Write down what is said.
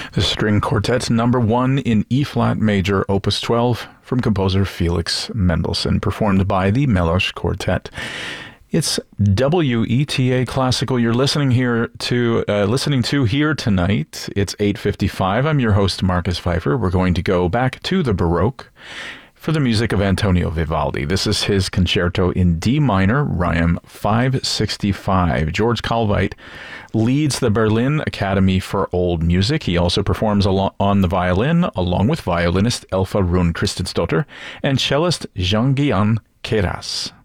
The string quartet number 1 in E-flat major, opus 12, from composer Felix Mendelssohn, performed by the Melosh Quartet. It's WETA Classical you're listening to here tonight. It's 8:55. I'm your host, Marcus Pfeiffer. We're going to go back to the Baroque for the music of Antonio Vivaldi. This is his concerto in D minor, Requiem 565. George Kalveit leads the Berlin Academy for Old Music. He also performs on the violin, along with violinist Elfa Rune Christensdotter and cellist Jean-Guion Queyras.